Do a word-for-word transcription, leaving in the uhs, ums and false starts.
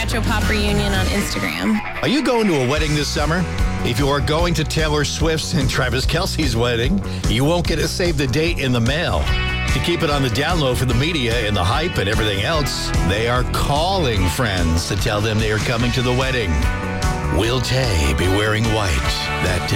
Retro Pop Reunion on Instagram. Are you going to a wedding this summer? If you are going to Taylor Swift's and Travis Kelce's wedding, you won't get to save the date in the mail. To keep it on the down low for the media and the hype and everything else, they are calling friends to tell them they are coming to the wedding. Will Tay be wearing white that day?